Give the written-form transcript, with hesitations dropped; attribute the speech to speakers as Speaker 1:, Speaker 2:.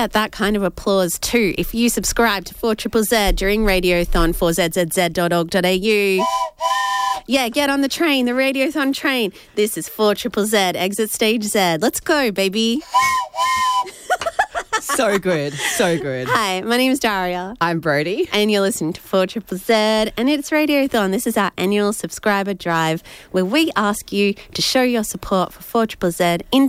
Speaker 1: get that kind of applause too if you subscribe to 4ZZZ during Radiothon, 4zzz.org.au. Yeah, get on the train, the Radiothon train. This is 4ZZZ, exit stage Z. Let's go, baby.
Speaker 2: So good. So good.
Speaker 1: Hi, my name is Daria.
Speaker 2: I'm Brody.
Speaker 1: And you're listening to 4ZZZ, and it's Radiothon. This is our annual subscriber drive where we ask you to show your support for 4ZZZ in